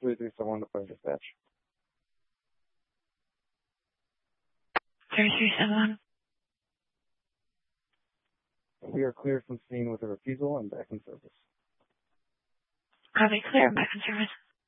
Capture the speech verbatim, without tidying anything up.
three three seven one to Fire Dispatch. three three seven one. We are clear from scene with a refusal and back in service. Copy, clear, back in service.